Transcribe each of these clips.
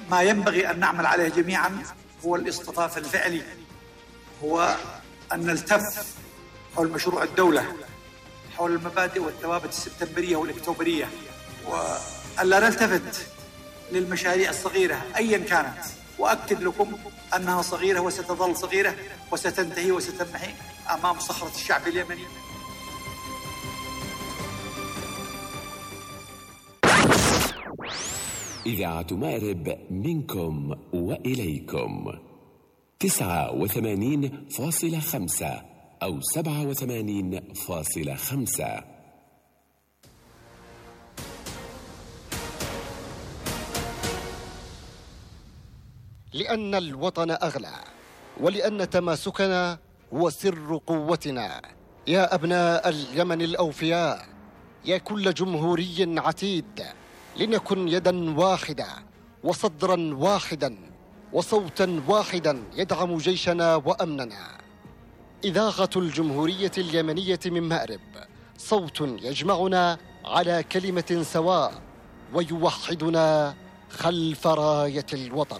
ما ينبغي أن نعمل عليه جميعا هو الاصطفاف الفعلي، هو أن نلتف حول مشروع الدولة، حول المبادئ والثوابت السبتمبرية والأكتوبرية، وألا نلتفت للمشاريع الصغيرة أيا كانت، وأكد لكم أنها صغيرة وستظل صغيرة وستنتهي وستنمحي أمام صخرة الشعب اليمني. إذاعة مأرب منكم وإليكم 89.5 أو 87.5. لأن الوطن أغلى، ولأن تماسكنا هو سر قوتنا. يا أبناء اليمن الأوفياء، يا كل جمهوري عتيد، لنكن يدا واحدة وصدرا واحدا وصوتا واحدا يدعم جيشنا وأمننا. إذاعة الجمهورية اليمنية من مأرب، صوت يجمعنا على كلمة سواء ويوحدنا خلف راية الوطن.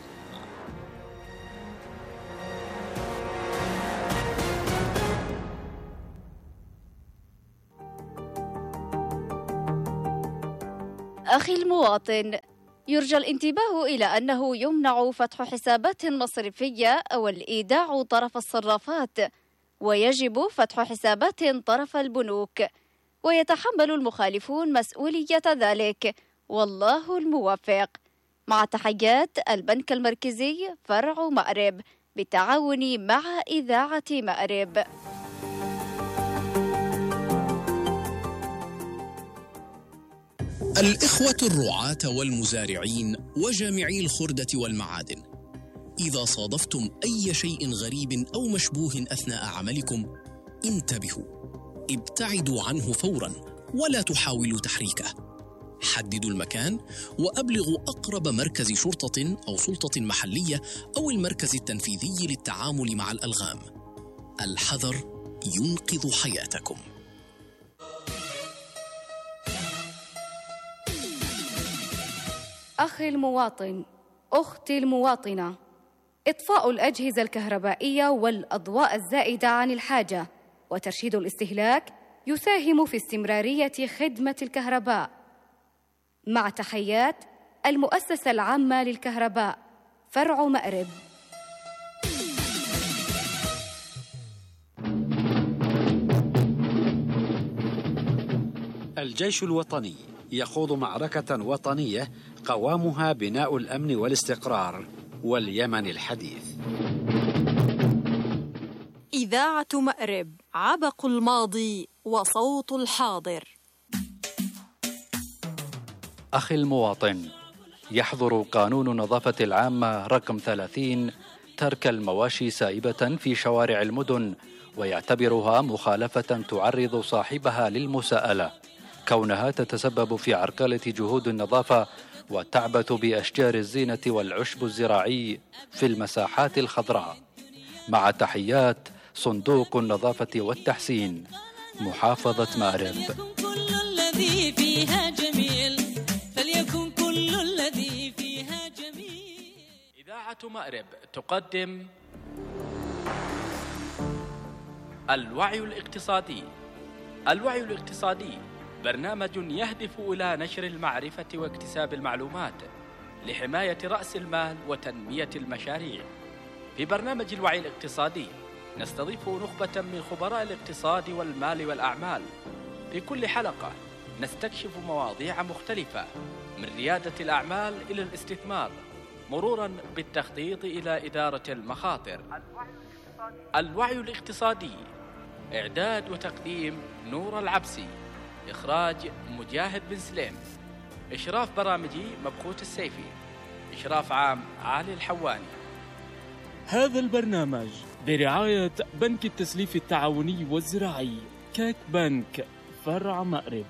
أخي المواطن، يرجى الانتباه إلى أنه يمنع فتح حسابات مصرفية أو الإيداع طرف الصرافات، ويجب فتح حسابات طرف البنوك، ويتحمل المخالفون مسؤولية ذلك، والله الموفق. مع تحيات البنك المركزي فرع مأرب بالتعاون مع إذاعة مأرب. الإخوة الرعاة والمزارعين وجامعي الخردة والمعادن، إذا صادفتم أي شيء غريب أو مشبوه أثناء عملكم انتبهوا، ابتعدوا عنه فوراً ولا تحاولوا تحريكه. حددوا المكان وأبلغوا أقرب مركز شرطة أو سلطة محلية أو المركز التنفيذي للتعامل مع الألغام. الحذر ينقذ حياتكم. أخي المواطن، أختي المواطنة، إطفاء الأجهزة الكهربائية والأضواء الزائدة عن الحاجة وترشيد الاستهلاك يساهم في استمرارية خدمة الكهرباء. مع تحيات المؤسسة العامة للكهرباء فرع مأرب. الجيش الوطني يخوض معركة وطنية قوامها بناء الأمن والاستقرار واليمن الحديث. إذاعة مأرب، عبق الماضي وصوت الحاضر. أخي المواطن، يحظر قانون النظافة العامة رقم 30 ترك المواشي سائبة في شوارع المدن، ويعتبرها مخالفة تعرض صاحبها للمساءلة، كونها تتسبب في عرقلة جهود النظافة وتعبث بأشجار الزينة والعشب الزراعي في المساحات الخضراء. مع تحيات صندوق النظافة والتحسين، محافظة مأرب. كل الذي فيها جميل، فليكن كل الذي فيها جميل. إذاعة مأرب تقدم الوعي الاقتصادي. الوعي الاقتصادي برنامج يهدف إلى نشر المعرفة واكتساب المعلومات لحماية رأس المال وتنمية المشاريع. في برنامج الوعي الاقتصادي نستضيف نخبة من خبراء الاقتصاد والمال والأعمال. في كل حلقة نستكشف مواضيع مختلفة، من ريادة الأعمال إلى الاستثمار، مرورا بالتخطيط إلى إدارة المخاطر. الوعي الاقتصادي، إعداد وتقديم نور العبسي، إخراج مجاهد بن سليم، إشراف برامجي مبخوت السيفي، إشراف عام علي الحواني. هذا البرنامج برعاية بنك التسليف التعاوني والزراعي كاك بنك فرع مأرب.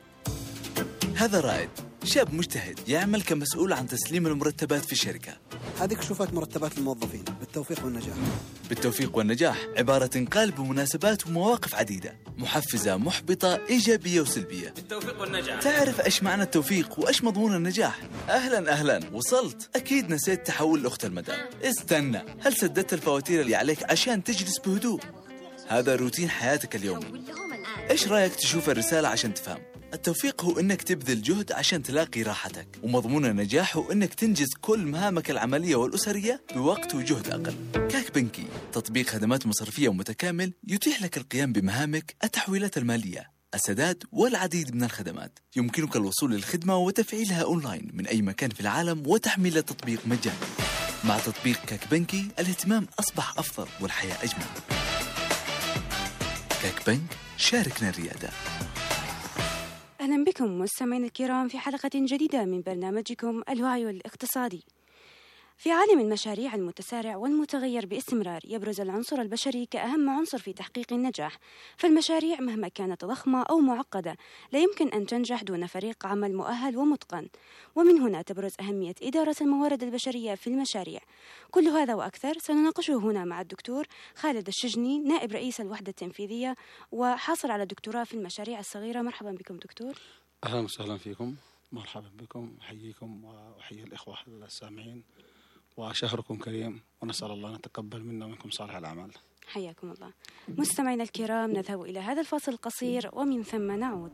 هذا رائد، شاب مجتهد يعمل كمسؤول عن تسليم المرتبات في الشركة. هذه كشوفات مرتبات الموظفين. بالتوفيق والنجاح. بالتوفيق والنجاح عبارة تنقال بمناسبات ومواقف عديدة، محفزة، محبطة، إيجابية وسلبية. بالتوفيق والنجاح. تعرف إيش معنى التوفيق وإيش مضمون النجاح؟ أهلا وصلت. أكيد نسيت تحول لأخت المدام. استنى، هل سددت الفواتير اللي عليك عشان تجلس بهدوء؟ هذا روتين حياتك اليومي. إيش رأيك تشوف الرسالة عشان تفهم؟ التوفيق هو إنك تبذل جهد عشان تلاقي راحتك، ومضمون النجاح هو إنك تنجز كل مهامك العملية والأسرية بوقت وجهد أقل. كاك بنكي تطبيق خدمات مصرفية متكامل يتيح لك القيام بمهامك، التحويلات المالية، السداد والعديد من الخدمات. يمكنك الوصول للخدمة وتفعيلها أونلاين من أي مكان في العالم وتحميل التطبيق مجانا. مع تطبيق كاك بنكي الاهتمام أصبح أفضل والحياة أجمل. كاك بنك، شاركنا الريادة. أهلا بكم مستمعين الكرام في حلقة جديدة من برنامجكم الوعي الاقتصادي. في عالم المشاريع المتسارع والمتغير باستمرار يبرز العنصر البشري كأهم عنصر في تحقيق النجاح، فالمشاريع مهما كانت ضخمة أو معقدة لا يمكن أن تنجح دون فريق عمل مؤهل ومتقن، ومن هنا تبرز أهمية إدارة الموارد البشرية في المشاريع. كل هذا وأكثر سنناقشه هنا مع الدكتور خالد الشجني، نائب رئيس الوحدة التنفيذية وحاصل على دكتوراه في المشاريع الصغيرة. مرحبا بكم دكتور. أهلا وسهلا فيكم، مرحبا بكم، أحييكم وأحيي الإخوة السامعين، وشهركم كريم، ونسأل الله أن يتقبل منا ومنكم صالح الأعمال. حياكم الله. مستمعينا الكرام، نذهب إلى هذا الفاصل القصير ومن ثم نعود.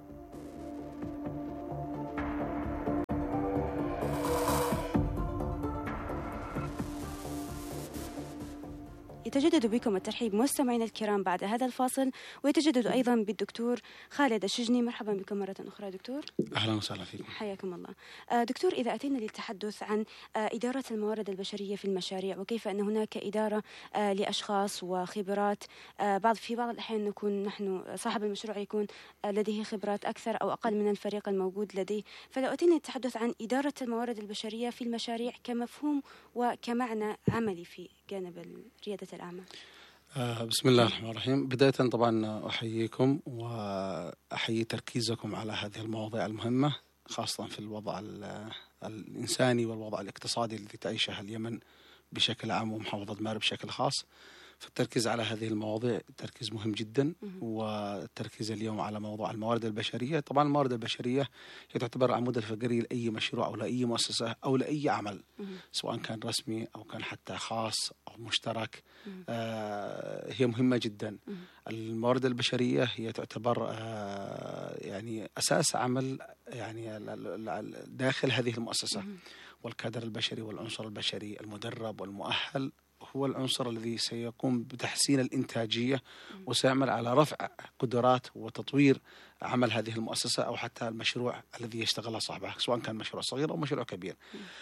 يتجدد بكم الترحيب مستمعينا الكرام بعد هذا الفاصل، ويتجدد أيضا بالدكتور خالد الشجني. مرحبا بكم مرة أخرى دكتور. أهلا وسهلا فيكم. حياكم الله. دكتور، إذا أتينا للتحدث عن إدارة الموارد البشرية في المشاريع، وكيف أن هناك إدارة لأشخاص وخبرات، في بعض الأحيان نكون نحن صاحب المشروع يكون لديه خبرات أكثر أو أقل من الفريق الموجود لديه، فلو أتينا للتحدث عن إدارة الموارد البشرية في المشاريع كمفهوم وكمعنى عملي في جانب ريادة الأعمال. بسم الله الرحمن الرحيم. بداية طبعا أحييكم وأحيي تركيزكم على هذه المواضيع المهمة، خاصة في الوضع الإنساني والوضع الاقتصادي الذي تعيشه اليمن بشكل عام ومحافظة مأرب بشكل خاص. فالتركيز على هذه المواضيع تركيز مهم جدا، والتركيز اليوم على موضوع الموارد البشرية. طبعا الموارد البشرية هي تعتبر عمود الفقري لأي مشروع أو لأي مؤسسة أو لأي عمل، سواء كان رسمي أو كان حتى خاص أو مشترك. هي مهمة جدا. الموارد البشرية هي تعتبر يعني أساس عمل يعني داخل هذه المؤسسة، والكادر البشري والعنصر البشري المدرب والمؤهل هو العنصر الذي سيقوم بتحسين الإنتاجية وسيعمل على رفع قدرات وتطوير عمل هذه المؤسسة أو حتى المشروع الذي يشتغله صاحبه، سواء كان مشروع صغير أو مشروع كبير.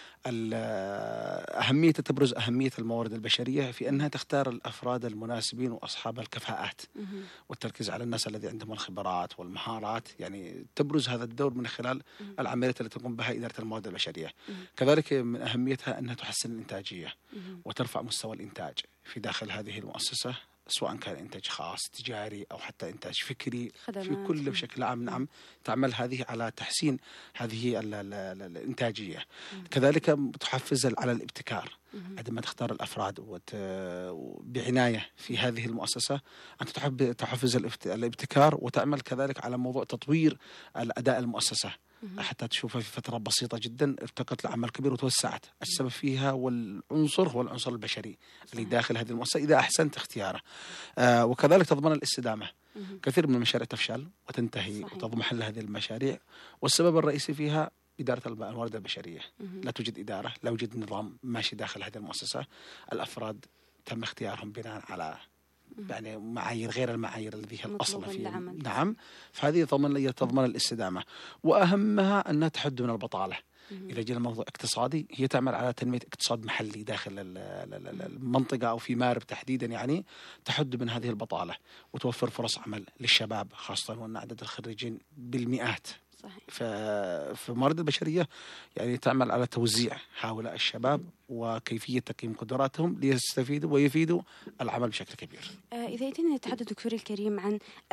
تبرز أهمية الموارد البشرية في أنها تختار الأفراد المناسبين وأصحاب الكفاءات، والتركيز على الناس الذي عندهم الخبرات والمهارات. يعني تبرز هذا الدور من خلال العمليات التي تقوم بها إدارة الموارد البشرية. كذلك من أهميتها أنها تحسن الإنتاجية وترفع مستوى الإنتاج في داخل هذه المؤسسة، سواء كان إنتاج خاص تجاري أو حتى إنتاج فكري في كل بشكل عام. نعم، تعمل هذه على تحسين هذه الإنتاجية. كذلك تحفز على الابتكار عندما تختار الأفراد بعناية في هذه المؤسسة، أن تحفز الابتكار، وتعمل كذلك على موضوع تطوير الأداء المؤسسة حتى تشوفها في فترة بسيطة جدا ارتقت لعمل كبير وتوسعت. السبب فيها والعنصر هو العنصر البشري اللي داخل هذه المؤسسة إذا أحسنت اختياره. وكذلك تضمن الاستدامة. كثير من المشاريع تفشل وتنتهي وتضمحل هذه المشاريع، والسبب الرئيسي فيها إدارة الموارد البشرية. لا توجد إدارة، لا يوجد نظام ماشي داخل هذه المؤسسة. الأفراد تم اختيارهم بناء على يعني معايير غير المعايير التي هي الأصل فيه. نعم، فهذه تضمن الاستدامة، وأهمها أنها تحد من البطالة. إذا جاء الموضوع اقتصادي، هي تعمل على تنمية اقتصاد محلي داخل المنطقة أو في مأرب تحديدا، يعني تحد من هذه البطالة وتوفر فرص عمل للشباب، خاصة وأن عدد الخريجين بالمئات. في الموارد البشرية يعني تعمل على توزيع هؤلاء الشباب وكيفية تقييم قدراتهم ليستفيدوا ويفيدوا العمل بشكل كبير. إذا يتم التحدث دكتور الكريم عن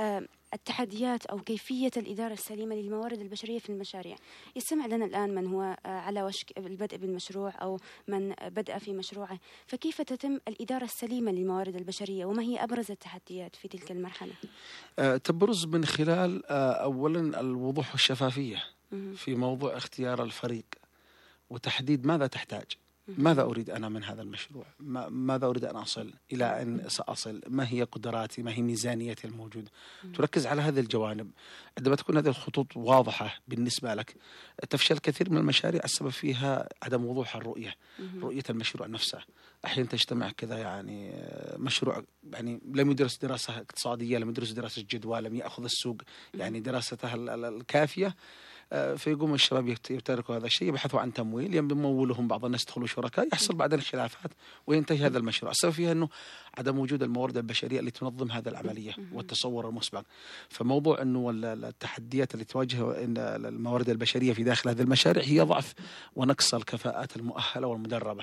التحديات أو كيفية الإدارة السليمة للموارد البشرية في المشاريع. يستمع لنا الآن من هو على وشك البدء بالمشروع أو من بدأ في مشروعه، فكيف تتم الإدارة السليمة للموارد البشرية وما هي أبرز التحديات في تلك المرحلة؟ تبرز من خلال أولا الوضوح والشفافية في موضوع اختيار الفريق وتحديد ماذا تحتاج، ماذا أريد أنا من هذا المشروع، ماذا أريد أن أصل، إلى أن سأصل، ما هي قدراتي، ما هي ميزانيتي الموجودة. تركز على هذه الجوانب. عندما تكون هذه الخطوط واضحة بالنسبة لك تفشل كثير من المشاريع، السبب فيها عدم وضوح الرؤية، رؤية المشروع نفسه. أحيانا تجتمع كذا يعني مشروع يعني لم يدرس دراسة اقتصادية، لم يدرس دراسة جدوى، لم يأخذ السوق يعني دراسته الكافية، فيقوم الشباب يتركوا هذا الشيء، يبحثوا عن تمويل، يمولهم بعض الناس يدخلوا شركاء، يحصل بعدين خلافات وينتهي هذا المشروع. السبب فيها أنه عدم وجود الموارد البشرية اللي تنظم هذه العملية والتصور المسبق. فموضوع أنه التحديات اللي تواجه الموارد البشرية في داخل هذه المشاريع هي ضعف ونقص الكفاءات المؤهلة والمدربة.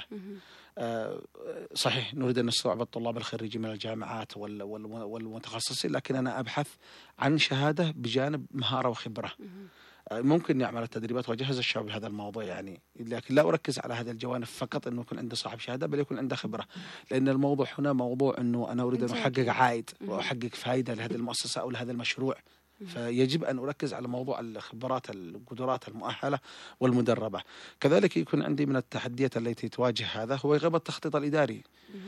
صحيح نريد أن نستوعب الطلاب الخريجين من الجامعات والمتخصصين، لكن أنا أبحث عن شهادة بجانب مهارة وخبرة. ممكن نعمل التدريبات وجهز الشباب لهذا الموضوع يعني، لكن لا أركز على هذه الجوانب فقط أنه يكون عنده صاحب شهادة، بل يكون عنده خبرة. لأن الموضوع هنا موضوع أنه أنا أريد أن أحقق عائد وأحقق فائدة لهذه المؤسسة أو لهذا المشروع، فيجب أن أركز على موضوع الخبرات، القدرات المؤهلة والمدربة. كذلك يكون عندي من التحديات التي تواجه هذا هو غياب التخطيط الإداري،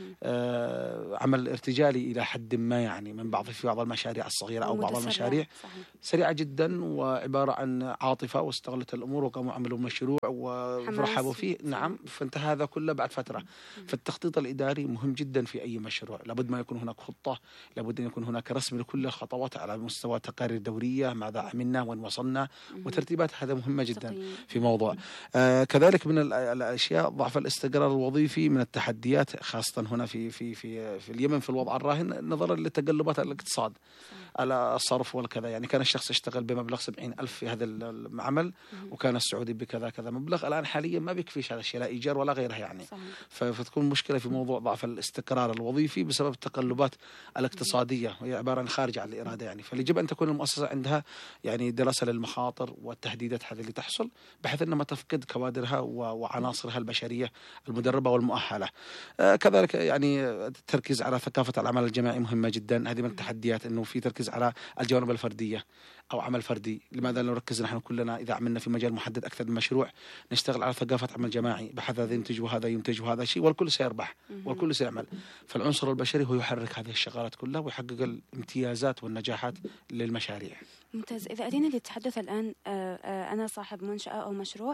عمل ارتجالي إلى حد ما يعني من في بعض المشاريع الصغيرة أو بعض المشاريع سريعة جدا وعبارة عن عاطفة واستغلت الأمور وقاموا عملوا مشروع ورحبوا فيه. نعم، فانتهى هذا كله بعد فترة. فالتخطيط الإداري مهم جدا في أي مشروع، لابد ما يكون هناك خطة، لابد أن يكون هناك رسم لكل الخطوات على مستوى تقارير دورية، ماذا عملنا وين وصلنا وترتيبات. هذا مهمة جدا في موضوع. كذلك من الأشياء ضعف الاستقرار الوظيفي من التحديات، خاصة هنا في اليمن في الوضع الراهن نظرا لتقلبات الاقتصاد على الصرف والكذا. يعني كان الشخص يشتغل بمبلغ 70,000 في هذا العمل وكان السعودي بكذا كذا مبلغ، الآن حاليا ما بيكفيش هذا الشيء، لا إيجار ولا غيره يعني. فتكون مشكلة في موضوع ضعف الاستقرار الوظيفي بسبب التقلبات الاقتصادية وهي عبارة عن خارجة عن الإرادة يعني. فيجب أن تكون المؤسسة عندها يعني دراسة للمخاطر والتهديدات هذه اللي تحصل، بحيث أنها ما تفقد كوادرها وعناصرها البشرية المدربة والمؤهلة. كذلك يعني التركيز على ثقافة العمل الجماعي مهمة جدا. هذه من التحديات، أنه في تركيز على الجوانب الفردية أو عمل فردي. لماذا لا نركز نحن كلنا إذا عملنا في مجال محدد أكثر من مشروع نشتغل على ثقافة عمل جماعي، بحيث هذا ينتج وهذا ينتج وهذا شيء والكل سيربح والكل سيعمل. فالعنصر البشري هو يحرك هذه الشغلات كلها ويحقق الامتيازات والنجاحات للمشاريع. ممتاز. إذا أتينا للتحدث الآن، أنا صاحب منشأة أو مشروع،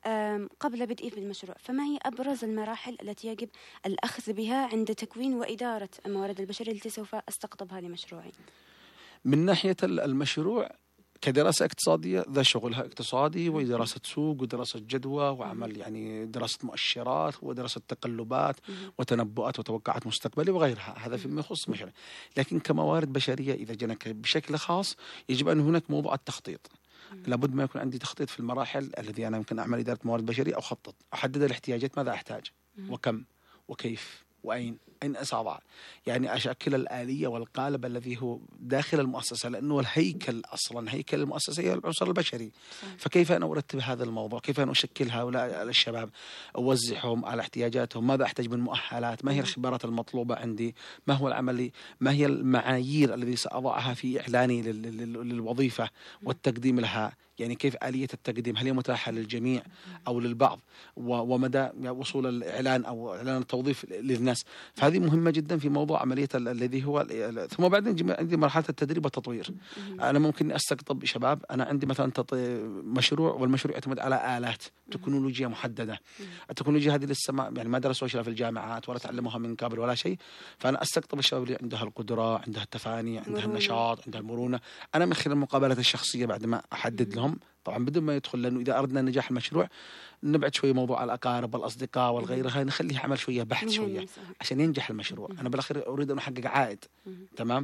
قبل بدئي بالمشروع، فما هي أبرز المراحل التي يجب الأخذ بها عند تكوين وإدارة الموارد البشرية التي سوف أستقطبها لمشروعي؟ من ناحية المشروع كدراسة اقتصادية، ذا شغلها اقتصادي ودراسة سوق ودراسة جدوى وعمل يعني دراسة مؤشرات ودراسة تقلبات وتنبؤات وتوقعات مستقبلية وغيرها. هذا فيما يخص مشروع. لكن كموارد بشرية إذا جينا بشكل خاص يجب أن هناك موضوع التخطيط. لابد ما يكون عندي تخطيط في المراحل الذي أنا يمكن أعمل إدارة موارد بشرية، أخطط، أحدد الاحتياجات، ماذا أحتاج وكم وكيف وأين سأضع، يعني أشكل الآلية والقالب الذي هو داخل المؤسسة، لأنه الهيكل أصلا هيكل المؤسسة هي العنصر البشري. فكيف أنا أرتب هذا الموضوع؟ كيف أنا أشكل هؤلاء الشباب، أوزعهم على احتياجاتهم، ماذا أحتاج من مؤهلات، ما هي الخبرات المطلوبة عندي، ما هو العمل، ما هي المعايير الذي سأضعها في إعلاني للوظيفة والتقديم لها، يعني كيف آلية التقديم، هل هي متاحة للجميع أو للبعض، ومدى وصول الإعلان أو إعلان التوظيف للناس. فهذه مهمة جدا في موضوع عملية الذي هو. ثم بعدين عندي مرحلة التدريب والتطوير. أنا ممكن أستقطب شباب، أنا عندي مثلا مشروع والمشروع يعتمد على آلات تكنولوجيا محددة. التكنولوجيا هذه لسه يعني ما درسوها في الجامعات ولا تعلموها من قبل ولا شيء. فأنا أستقطب الشباب اللي عندها القدرة، عندها التفاني، عندها النشاط، عندها المرونة. أنا من خلال المقابلات الشخصية بعد ما أحدد لهم طبعا بدون ما يدخل، لأنه إذا أردنا نجاح المشروع نبعد شوية موضوع الأقارب والأصدقاء والغيرها، نخليه عمل شوية بحث شوية عشان ينجح المشروع. أنا بالأخير أريد أن أحقق عائد. تمام.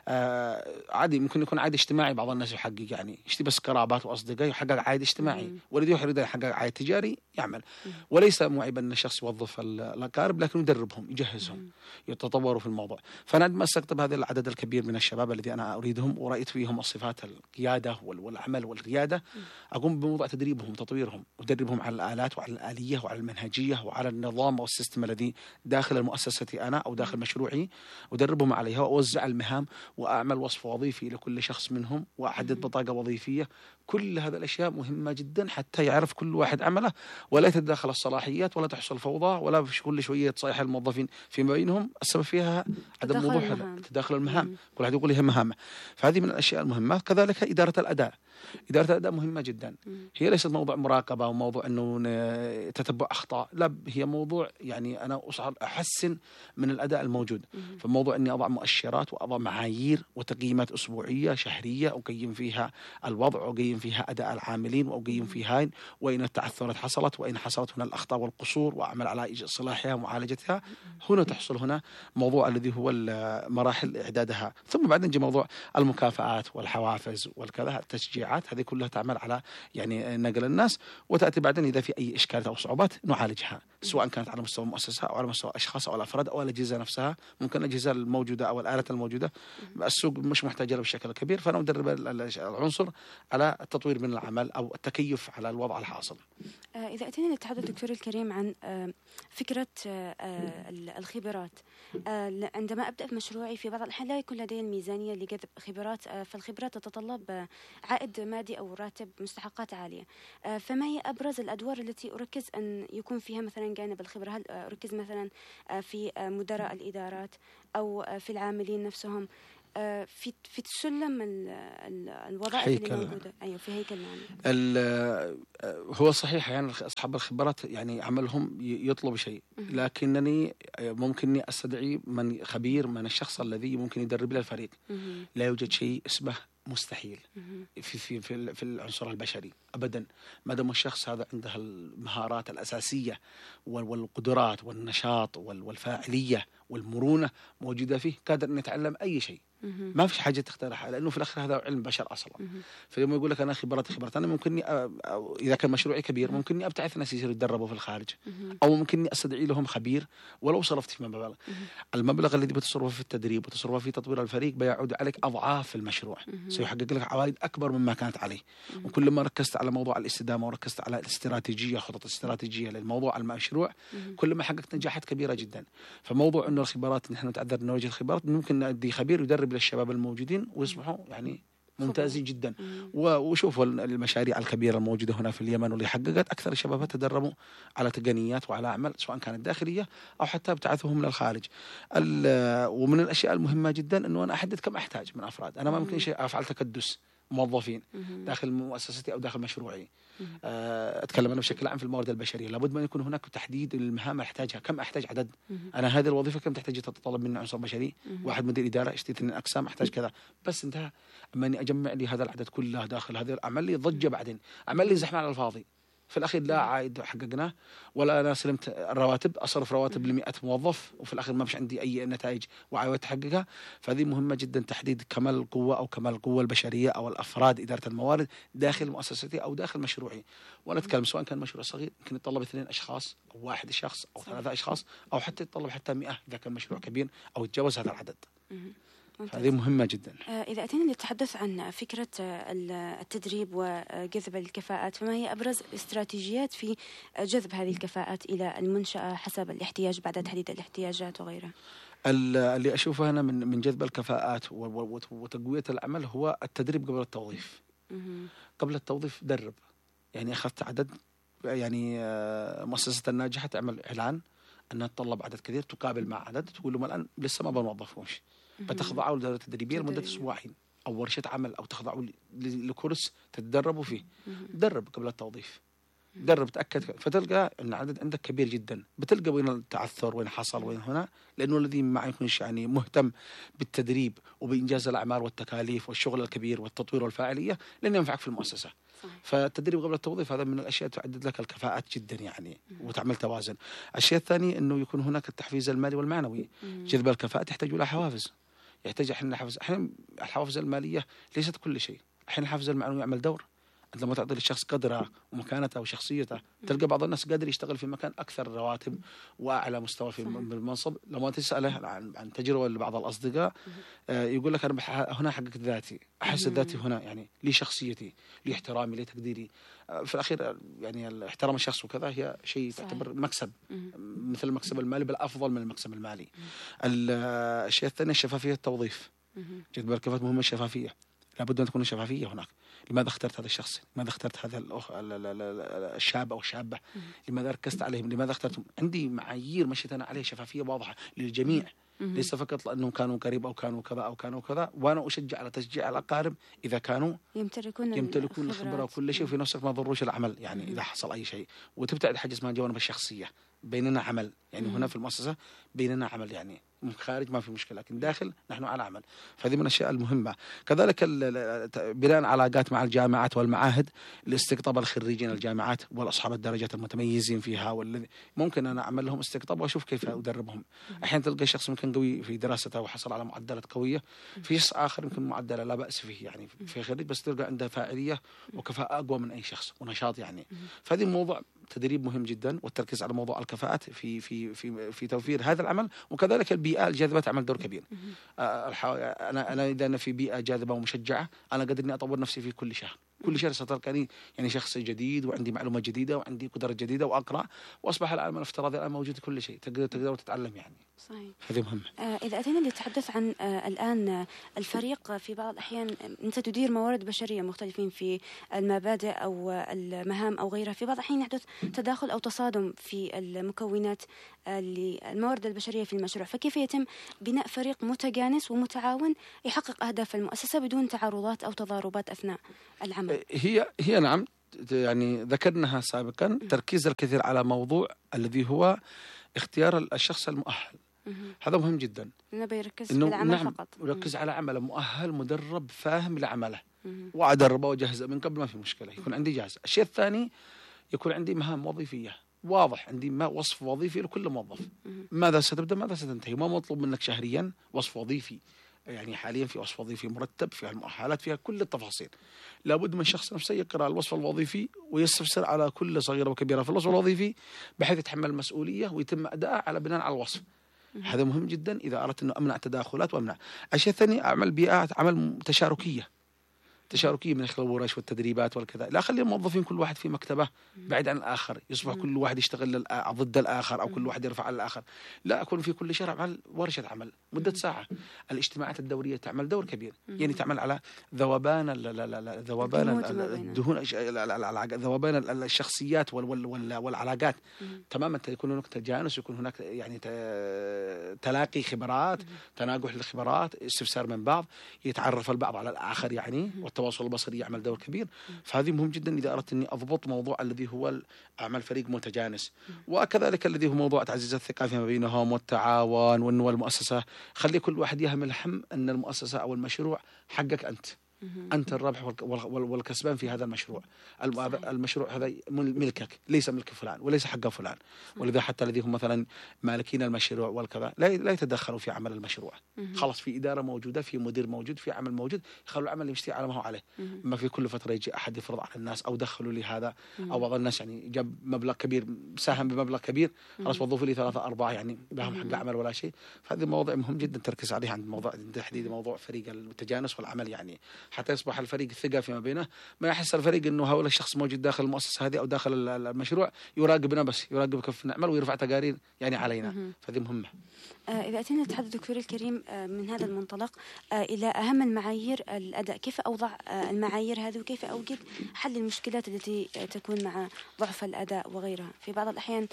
عادي ممكن يكون عائد اجتماعي، بعض الناس يحقق يعني يشتري بس قرابات وأصدقاء يحقق عائد اجتماعي، والذي يريد أن يحقق عائد تجاري يعمل. وليس معيب أن الشخص يوظف الأقارب، لكن يدربهم يجهزهم يتطوروا في الموضوع. فأنا عندما أستقطب هذا العدد الكبير من الشباب الذي أنا أريدهم ورأيت فيهم الصفات القيادة والعمل والريادة، أقوم بموضوع تدريبهم وتطويرهم، أدربهم على الآلات وعلى الآلية وعلى المنهجية وعلى النظام والسيستم الذي داخل المؤسسة أنا أو داخل مشروعي، أدربهم عليها وأوزع المهام وأعمل وصف وظيفي لكل شخص منهم وأحدد بطاقة وظيفية. كل هذه الأشياء مهمة جدا حتى يعرف كل واحد عمله، ولا يتداخل الصلاحيات ولا تحصل فوضى ولا كل شوية تصيح الموظفين فيما بينهم. السبب فيها عدم وضوح تداخل المهام، كل واحد يقول لها مهامه. فهذه من الأشياء المهمة. كذلك إدارة الأداء، إدارة الأداء مهمة جدا. هي ليست موضوع مراقبة وموضوع أنه تتبع أخطاء، لا، هي موضوع يعني أنا أحسن من الأداء الموجود. فموضوع أني أضع مؤشرات وأضع معايير وتقييمات أسبوعية شهرية، أقيم فيها الوضع وأقيم فيها أداء العاملين وأقيم فيها وين التعثرات حصلت وين حصلت هنا الأخطاء والقصور، وأعمل على إصلاحها ومعالجتها. هنا تحصل هنا موضوع الذي هو مراحل إعدادها. ثم بعدين يجي موضوع المكافآت والحوافز والكذا، التشجيعات، هذه كلها تعمل على يعني نقل الناس. وتأتي بعدين إذا في أي إشكالات أو صعوبات نعالجها، سواء كانت على مستوى المؤسسة أو على مستوى الأشخاص أو الأفراد أو الأجهزة نفسها. ممكن الأجهزة الموجودة أو الآلات الموجودة السوق مش محتاجة له بشكل كبير، فأنا أدرب العنصر على التطوير من العمل أو التكيف على الوضع الحاصل. إذا أتينا نتحدث دكتور الكريم عن فكرة الخبرات، عندما أبدأ في مشروعي في بعض الأحيان لا يكون لدي الميزانية لجذب خبرات، فالخبرات تتطلب عائد مادي أو راتب مستحقات عالية. فما هي أبرز الأدوار التي أركز أن يكون فيها مثلا جانب الخبرة؟ هل أركز مثلا في مدراء الإدارات أو في العاملين نفسهم، في سلم الوظائف اللي موجودة؟ أيوة، في هيكل العمل. هو صحيح يعني أصحاب الخبرات يعني عملهم يطلب شيء، لكنني ممكن أستدعي من خبير من الشخص الذي ممكن يدرب لي الفريق. لا يوجد شيء اسمه مستحيل في العنصر البشري أبدا، ما دام الشخص هذا عنده المهارات الأساسية والقدرات والنشاط والفاعلية والمرونة موجودة فيه، قادر أن يتعلم أي شيء. ما في حاجة تخترعها، لأنه في الآخر هذا علم بشر أصلا. فيوم يقول لك أنا خبرات، أنا ممكن إذا كان مشروعي كبير ممكن أبتعث ناس يصيروا يتدربوا في الخارج، أو ممكن أستدعي لهم خبير ولو صرفت في مبلغ. المبلغ الذي بتصرفه في التدريب وتصرفه في تطوير الفريق بيعود عليك أضعاف المشروع، سيحقق لك عوائد أكبر مما كانت عليه. وكل ما ركزت على موضوع الاستدامة وركزت على الاستراتيجية، خطط استراتيجية للموضوع المشروع، كل ما حققت نجاحات كبيرة جدا. فموضوع إنه الخبرات نحن نتعذر نوجد خبرات، ممكن نأدي خبير يدرب للشباب الموجودين ويصبحوا يعني ممتازين جدا. وشوفوا المشاريع الكبيرة الموجودة هنا في اليمن واللي حققت أكثر الشباب تدربوا على تقنيات وعلى أعمال سواء كانت داخلية أو حتى ابتعاثهم من الخارج. ومن الأشياء المهمة جدا أنه أنا أحدد كم أحتاج من أفراد. أنا ما ممكن شيء أفعل تكدس موظفين داخل مؤسستي أو داخل مشروعي. أتكلم أنا بشكل عام في الموارد البشرية، لابد من يكون هناك تحديد المهام اللي أحتاجها. كم أحتاج عدد؟ أنا هذه الوظيفة كم تحتاج تتطلب مني عنصر بشري؟ واحد مدير إدارة، 2 أقسام، أحتاج كذا. بس انتهى. أما أني أجمع لي هذا العدد كله داخل هذا، أعمل لي ضجة، بعدين أعمل لي زحمة على الفاضي. في الأخير لا عائد حققناه، ولا أنا سلمت الرواتب، أصرف رواتب ل100 موظف وفي الأخير ما فيش عندي أي نتائج وعائد تحققها. فهذه مهمة جدا، تحديد كمال القوة أو كمال القوة البشرية أو الأفراد إدارة الموارد داخل مؤسستي أو داخل مشروعي. وأنا أتكلم سواء كان مشروع صغير يمكن يتطلب 2 أشخاص أو 1 شخص أو 3 أشخاص، أو حتى يتطلب حتى 100 إذا كان مشروع كبير أو يتجاوز هذا العدد. هذه مهمة جدا. إذا أتينا نتحدث عن فكرة التدريب وجذب الكفاءات، فما هي أبرز الاستراتيجيات في جذب هذه الكفاءات إلى المنشأة حسب الاحتياج بعد تحديد الاحتياجات وغيرها؟ اللي أشوفه أنا من جذب الكفاءات وتقوية العمل هو التدريب قبل التوظيف. قبل التوظيف درب، يعني أخذت عدد، يعني مؤسسة الناجحة تعمل إعلان أنها تطلب عدد كثير، تقابل مع عدد، تقول لهم الآن لسه ما بنوظفهمش، بتخضعوا لدورة تدريبية لمدة 2 أسبوع أو ورشة عمل، أو تخضعوا لكورس تتدربوا فيه. درب قبل التوظيف. درب تأكد، فتلقى أن العدد عندك كبير جدا. بتلقى وين التعثر، وين حصل، وين هنا، لأنه الذي ما يكونش يعني مهتم بالتدريب وبإنجاز الأعمال والتكاليف والشغل الكبير والتطوير والفاعلية لن ينفعك في المؤسسة. فالتدريب قبل التوظيف هذا من الأشياء تعدد لك الكفاءات جدا يعني، وتعمل توازن. الشيء الثاني أنه يكون هناك التحفيز المالي والمعنوي. جذب الكفاءات يحتاج إلى حوافز، يحتاج أحيانا الحوافز المالية ليست كل شيء، أحيانا الحافز المعنوي يعمل دور. أنت لما تعطي للشخص قدره ومكانته وشخصيته، تلقى بعض الناس قادر يشتغل في مكان أكثر رواتب وأعلى مستوى في المنصب. لما تسأله عن تجربة لبعض الأصدقاء يقول لك أنا هنا حققت ذاتي، أحس ذاتي هنا، يعني لي شخصيتي، لي احترامي، لي تقديري. في الأخير يعني احترام الشخص وكذا هي شيء تعتبر مكسب، مثل المكسب المالي بل أفضل من المكسب المالي. الشيء الثاني الشفافية التوظيف. جذب الكفاءات مهمة الشفافية، لابد أن تكون شفافية هناك. لماذا اخترت هذا الشخص؟ لماذا اخترت هذا الشاب أو الشابة؟ لماذا ركزت عليهم؟ لماذا اخترتهم؟ عندي معايير مشيت أنا عليها شفافية واضحة للجميع، ليس فقط لأنهم كانوا قريب أو كانوا كذا أو كانوا كذا. وأنا أشجع على تشجيع الأقارب إذا كانوا يمتلكون الخبرة وكل شيء، وفي نفس الوقت ما ضروش العمل يعني إذا حصل أي شيء. وتبتعد حاجز اسمها الجوانب الشخصية. بيننا عمل يعني، هنا في المؤسسة بيننا عمل يعني، خارج ما في مشكلة، لكن داخل نحن على عمل. فهذه من الأشياء المهمة. كذلك بناء علاقات مع الجامعات والمعاهد لاستقطاب الخريجين الجامعات والأصحاب الدرجات المتميزين فيها، والذي ممكن أنا أعمل لهم استقطاب وأشوف كيف أدربهم. أحيانا تلقى شخص ممكن قوي في دراسته وحصل على معدلات قوية، في شخص آخر يمكن معدله لا بأس فيه يعني في خريج، بس تلقى عنده فاعلية وكفاءة أقوى من أي شخص ونشاط يعني. فهذه موضوع تدريب مهم جدا، والتركيز على موضوع الكفاءات في توفير هذا العمل. وكذلك البيئة الجاذبة تعمل دور كبير. أنا إذا أنا في بيئة جاذبة ومشجعة، أنا قادر إني أطور نفسي في كل شهر. كل شهر ستلقاني يعني شخص جديد، وعندي معلومات جديدة، وعندي قدرة جديدة، وأقرأ، وأصبح العالم الافتراضي الآن موجود كل شيء، تقدر تتعلم يعني. صحيح. هذه مهمة. إذا أتينا نتحدث عن الآن الفريق، في بعض الأحيان أنت تدير موارد بشرية مختلفين في المبادئ أو المهام أو غيرها، في بعض الأحيان يحدث تداخل أو تصادم في المكونات الموارد البشرية في المشروع، فكيف يتم بناء فريق متجانس ومتعاون يحقق أهداف المؤسسة بدون تعارضات أو تضاربات أثناء العمل؟ هي نعم، يعني ذكرناها سابقا، تركيز الكثير على موضوع الذي هو اختيار الشخص المؤهل. هذا مهم جدا، إنه بيركز في العمل فقط، يركز على عمله، مؤهل مدرب فاهم لعمله، وأدربه وجهزه من قبل، ما في مشكلة، يكون عندي جاهز. الشيء الثاني يكون عندي مهام وظيفية واضح، عندي وصف وظيفي لكل موظف، ماذا ستبدأ ماذا ستنتهي. ما مطلوب منك شهريا وصف وظيفي، يعني حاليا في وصف وظيفي مرتب، فيها المؤهلات، فيها كل التفاصيل. لابد من شخص نفسه يقرأ الوصف الوظيفي ويستفسر على كل صغيرة وكبيرة في الوصف الوظيفي، بحيث يتحمل المسؤولية ويتم أداءه على بناء على الوصف. هذا مهم جدا إذا أردت أن أمنع تداخلات وأمنع. الشيء الثاني أعمل بيئات عمل تشاركية من خلال الورش والتدريبات والكذا. لا أخلي الموظفين كل واحد في مكتبه بعيد عن الآخر، يصبح كل واحد يشتغل ضد الآخر، أو كل واحد يرفع على الآخر. لا، أكون في كل شهر عمل ورشة عمل مدة ساعة. الاجتماعات الدورية تعمل دور كبير، يعني تعمل على ذوبان الدهون، ذوبان الشخصيات والعلاقات تماما. يكون هناك تجانس، يكون هناك يعني تلاقي خبرات، تناقح الخبرات، استفسار من بعض، يتعرف البعض على الآخر يعني، التواصل البصري يعمل دور كبير. فهذه مهم جدا إذا أردت أني أضبط موضوع الذي هو أعمل فريق متجانس. وكذلك الذي هو موضوع تعزيز الثقة فيما بينهم والتعاون والنمو المؤسسة. خلي كل واحد يهمل هم أن المؤسسة أو المشروع حقك أنت الربح والكسبان في هذا المشروع. المشروع هذا ملكك، ليس ملك فلان وليس حق فلان. ولذا حتى الذين هم مثلا مالكين المشروع والكذا لا يتدخلوا في عمل المشروع. خلاص، في إدارة موجودة، في مدير موجود، في عمل موجود، يخلوا العمل يمشي على ما هو عليه. ما في كل فترة يجي أحد يفرض على الناس أو دخلوا لي هذا، أو بعض الناس يعني جاب مبلغ كبير، ساهم بمبلغ كبير، خلاص وظفوا لي 3-4 يعني بهم حق العمل ولا شيء. فهذه مواضيع مهم جدا تركز عليها عند موضوع تحديد موضوع فريق التجانس والعمل يعني، حتى يصبح الفريق الثقة فيما بينه. ما يحس الفريق إنه هؤلاء الشخص موجود داخل المؤسسة هذه أو داخل المشروع يراقبنا بس، يراقب كيف نعمل ويرفع تقارير يعني علينا. فهذه مهمة. إذا أتينا نتحدث دكتور الكريم من هذا المنطلق إلى أهم المعايير الأداء، كيف أوضع المعايير هذه وكيف أوجد حل المشكلات التي تكون مع ضعف الأداء وغيرها؟ في بعض الأحيان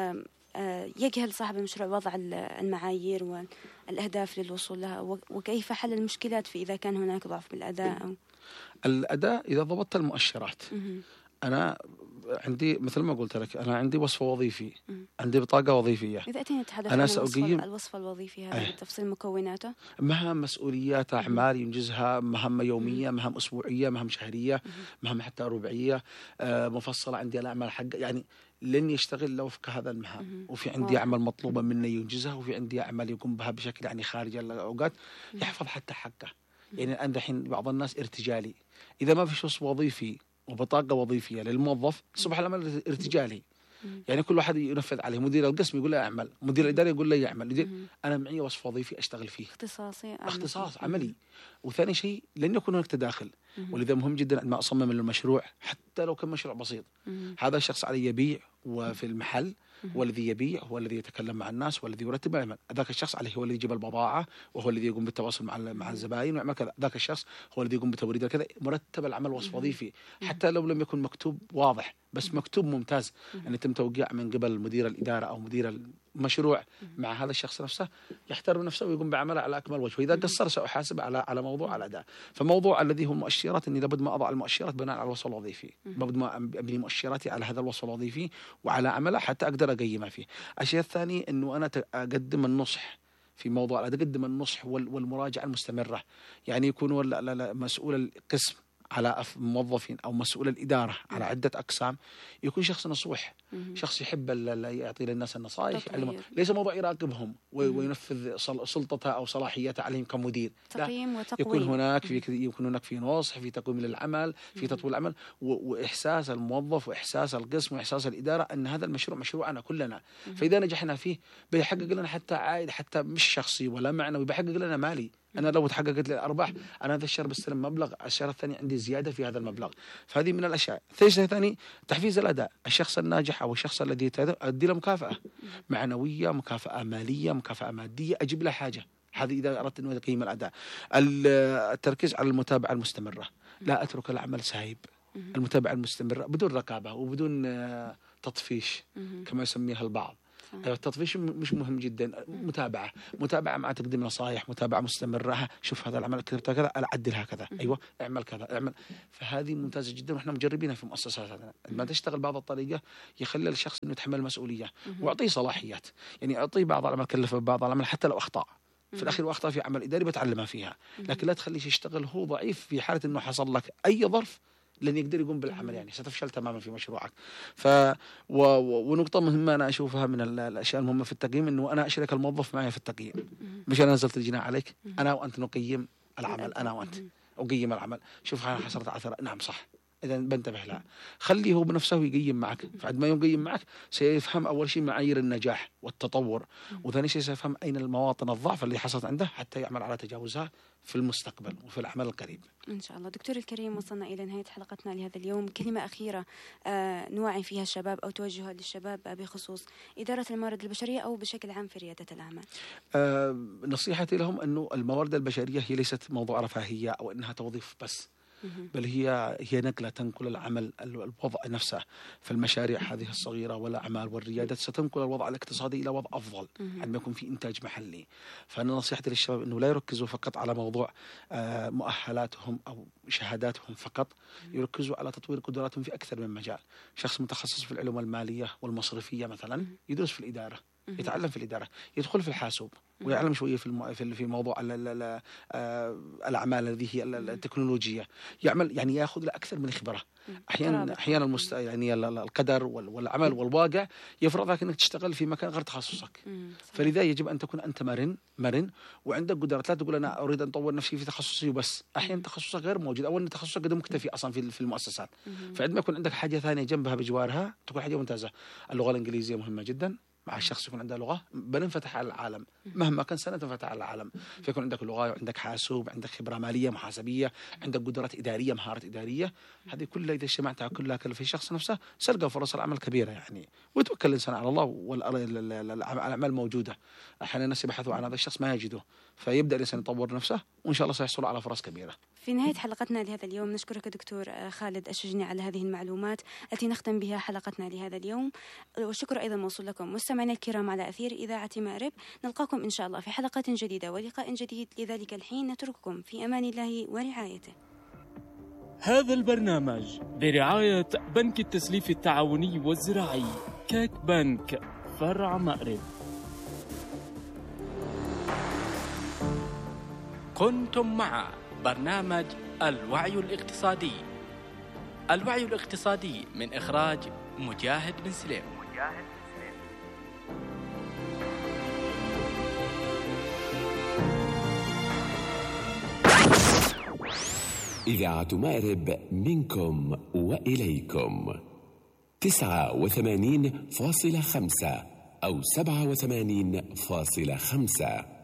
يجهل صاحب المشروع وضع المعايير والأهداف للوصول لها، وكيف حل المشكلات إذا كان هناك ضعف بالأداء. الأداء إذا ضبطت المؤشرات، أنا عندي مثل ما قلت لك، أنا عندي وصف وظيفي، عندي بطاقة وظيفية. إذا أتينا نتحدث أنا عن الوصف الوظيفي هذا بالتفصيل مكوناته، مهام، مسؤوليات، أعمال ينجزها، مهام يومية، مهام أسبوعية، مهام شهرية، مهام حتى ربعية، مفصلة. عندي الأعمال حق يعني لن يشتغل لو في هذا المهام، وفي عندي أعمال مطلوبة منه ينجزها، وفي عندي أعمال يقوم بها بشكل يعني خارج الأوقات، يحفظ حتى حقه. يعني الآن دحين بعض الناس ارتجالي، إذا ما في وصف وظيفي وبطاقة وظيفية للموظف صبح العمل ارتجالي. يعني كل واحد ينفذ عليه، مدير القسم يقول له اعمل، مدير الإدارة يقول له يعمل. انا معي وصف وظيفي اشتغل فيه، اختصاص عملي. وثاني شيء لن يكون هناك تداخل، ولذا مهم جدا ما اصمم المشروع حتى لو كان مشروع بسيط. هذا الشخص عليه يبيع وفي المحل، والذي يبيع هو الذي يتكلم مع الناس والذي يرتب العمل. ذاك الشخص عليه هو الذي يجيب البضاعة، وهو الذي يقوم بالتواصل مع الزبائن ويعمل كذا. ذاك الشخص هو الذي يقوم بتوريد كذا. مرتب العمل وصف وظيفي، حتى لو لم يكن مكتوب واضح بس مكتوب ممتاز، أن يتم توقيع من قبل مدير الإدارة أو مدير المشروع مع هذا الشخص نفسه، يحترم نفسه ويقوم بعمله على أكمل وجه. وإذا قصر سأحاسب على موضوع الأداء. فموضوع الذي هو المؤشرات، أني لابد ما أضع المؤشرات بناء على الوصف الوظيفي، لابد ما أبني مؤشراتي على هذا الوصف الوظيفي وعلى عمله حتى أقدر أقيمه فيه. الشيء الثاني أنه أنا أقدم النصح في موضوع، أقدم النصح والمراجعة المستمرة. يعني يكون مسؤول القسم على موظفين أو مسؤول الإدارة على عدة أقسام يكون شخص نصوح، شخص يحب يعطي للناس النصائح، ليس موضوع يراقبهم وينفذ سلطته أو صلاحيته عليهم كمدير. تقييم وتقويم. يكون هناك في نصح، في تقويم للعمل، في تطوير العمل، وإحساس الموظف وإحساس القسم وإحساس الإدارة أن هذا المشروع مشروعنا كلنا. فإذا نجحنا فيه بيحقق لنا حتى عائد، حتى مش شخصي ولا معنوي، بيحقق لنا مالي. أنا لو تحققت لي الأرباح، أنا هذا الشهر بستلم مبلغ، الشهر الثاني عندي زيادة في هذا المبلغ. فهذه من الأشياء. الثاني تحفيز الأداء. الشخص الناجح أو الشخص الذي أدي له مكافأة معنوية، مكافأة مالية، مكافأة مادية، أجيب له حاجة. هذه إذا أردت أن أقيم الأداء. التركيز على المتابعة المستمرة، لا أترك العمل سايب. المتابعة المستمرة بدون رقابة وبدون تطفيش كما يسميها البعض. التطفيش مش مهم جدا. متابعة مع تقديم نصائح، متابعة مستمرة. شوف هذا العمل كتبت كذا، أعدل هكذا، أيوة اعمل كذا، اعمل. فهذه ممتازة جدا، ونحن مجربينها في مؤسساتنا. لما تشتغل بهذه الطريقة يخلي الشخص إنه يتحمل المسؤولية، وأعطيه صلاحيات. يعني أعطيه بعض العمل، كلفه بعض العمل حتى لو أخطأ في الأخير، وأخطأ في عمل إداري بتعلمها فيها، لكن لا تخليش يشتغل هو ضعيف. في حالة إنه حصل لك أي ظرف لن يقدر يقوم بالعمل، يعني ستفشل تماما في مشروعك. ونقطة مهمة أنا أشوفها من الأشياء المهمة في التقييم، إنه أنا أشرك الموظف معي في التقييم. مش أنا نزلت الجناح عليك، أنا وأنت نقيم العمل، أنا وأنت أقيم العمل. شوف أنا حصلت عثرة، نعم صح، إذا بنتبه لها. خليه هو بنفسه يقيم معك. فعندما يقيم معك سيفهم أول شيء معايير النجاح والتطور، وثاني شيء سيفهم أين المواطن الضعف اللي حصلت عنده حتى يعمل على تجاوزها في المستقبل وفي العمل القريب إن شاء الله. دكتور الكريم، وصلنا إلى نهاية حلقتنا لهذا اليوم. كلمة أخيرة نوعي فيها الشباب أو توجهها للشباب بخصوص إدارة الموارد البشرية أو بشكل عام في ريادة الأعمال. نصيحتي لهم أنه الموارد البشرية هي ليست موضوع رفاهية أو أنها توظيف بس، بل هي نقلة تنقل العمل، الوضع نفسه في المشاريع هذه الصغيرة والأعمال والريادات، ستنقل الوضع الاقتصادي إلى وضع أفضل عندما يكون في إنتاج محلي. فأنا نصيحتي للشباب أنه لا يركزوا فقط على موضوع مؤهلاتهم أو شهاداتهم فقط، يركزوا على تطوير قدراتهم في أكثر من مجال. شخص متخصص في العلوم المالية والمصرفية مثلا يدرس في الإدارة، يتعلم في الإدارة، يدخل في الحاسوب ويعلم شوية في موضوع الأعمال التي هي التكنولوجية، يعمل يعني يأخذ له أكثر من خبرة. أحيانا يعني القدر والعمل والواقع يفرض لك أنك تشتغل في مكان غير تخصصك. فلذا يجب أن تكون أنت مرن وعندك قدرات. لا تقول أنا أريد أن أطور نفسي في تخصصي وبس، أحيانا تخصصك غير موجود أو أن تخصصك قد مكتفي أصلا في المؤسسات. فعندما يكون عندك حاجة ثانية جنبها بجوارها تكون حاجة ممتازة. اللغة الإنجليزية مهمة جدا. مع الشخص يكون عنده لغة بننفتح على العالم، مهما كان سنة تنفتح على العالم. فيكون عندك لغة وعندك حاسوب، عندك خبرة مالية محاسبية، عندك قدرات إدارية، مهارات إدارية. هذه كلها إذا اجتمعتها كلها في الشخص نفسه سلقى فرص العمل كبيرة يعني. ويتوكل الإنسان على الله والأعمال موجودة. أحيانا الناس يبحثوا عن هذا الشخص ما يجده، فيبدأ الإنسان يطور نفسه وإن شاء الله سيحصل على فرص كبيرة. في نهاية حلقتنا لهذا اليوم نشكرك دكتور خالد الشجني على هذه المعلومات التي نختم بها حلقتنا لهذا اليوم، والشكر أيضا موصول لكم مستمعينا الكرام على أثير إذاعة مأرب. نلقاكم إن شاء الله في حلقات جديدة ولقاء جديد. لذلك الحين نترككم في أمان الله ورعايته. هذا البرنامج برعاية بنك التسليف التعاوني والزراعي كاك بنك فرع مأرب. كنتم مع برنامج الوعي الاقتصادي. الوعي الاقتصادي من إخراج مجاهد بن سليم. إذاعة مأرب منكم وإليكم 89.5 أو 87.5.